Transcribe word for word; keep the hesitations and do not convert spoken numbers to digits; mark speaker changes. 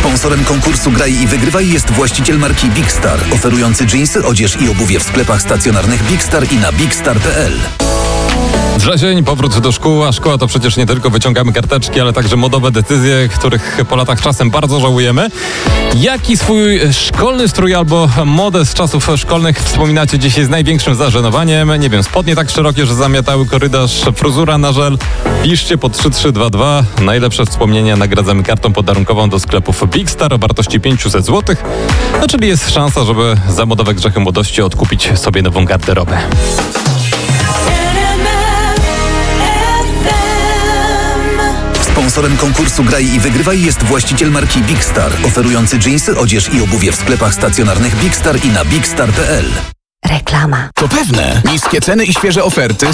Speaker 1: Sponsorem konkursu Graj i Wygrywaj jest właściciel marki Big Star, oferujący dżinsy, odzież i obuwie w sklepach stacjonarnych Big Star i na bigstar kropka p l.
Speaker 2: Wrzesień, powrót do szkół, a szkoła to przecież nie tylko wyciągamy karteczki, ale także modowe decyzje, których po latach czasem bardzo żałujemy. Jaki swój szkolny strój albo modę z czasów szkolnych wspominacie dzisiaj z największym zażenowaniem? Nie wiem, spodnie tak szerokie, że zamiatały korytarz, fryzura na żel? Piszcie po trzy trzy dwa dwa. Najlepsze wspomnienia nagradzamy kartą podarunkową do sklepów Big Star o wartości pięćset złotych. No, czyli jest szansa, żeby za modowe grzechy młodości odkupić sobie nową garderobę.
Speaker 1: Sponsorem konkursu Graj i Wygrywaj jest właściciel marki Big Star, oferujący dżinsy, odzież i obuwie w sklepach stacjonarnych Big Star i na bigstar kropka p l.
Speaker 3: Reklama.
Speaker 4: To pewne. Niskie ceny i świeże oferty